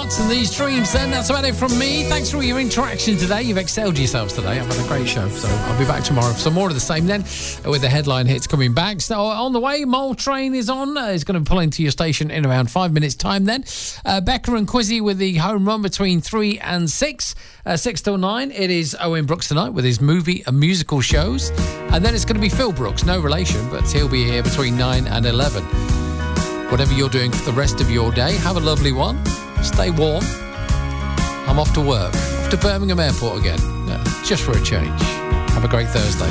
Hearts and These Dreams then. That's about it from me. Thanks for all your interaction today. You've excelled yourselves today. I've had a great show. So I'll be back tomorrow for some more of the same then, with the headline hits coming back. So on the way, Mole Train is on. It's going to pull into your station in around 5 minutes' time then. Becca and Quizzy with the home run between 3 and 6. 6 till 9, it is Owen Brooks tonight with his movie and musical shows. And then it's going to be Phil Brooks, no relation, but he'll be here between 9 and 11. Whatever you're doing for the rest of your day, have a lovely one. Stay warm. I'm off to work. Off to Birmingham Airport again. Just for a change. Have a great Thursday.